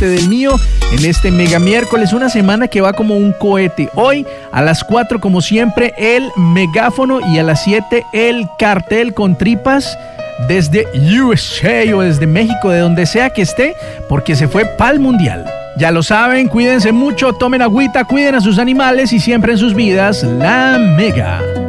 parte del mío en este mega miércoles, una semana que va como un cohete. Hoy a las 4 como siempre el megáfono y a las 7 el cartel con tripas desde USA o desde México, de donde sea que esté, porque se fue pa'l mundial. Ya lo saben, cuídense mucho, tomen agüita, cuiden a sus animales y siempre en sus vidas, la Mega.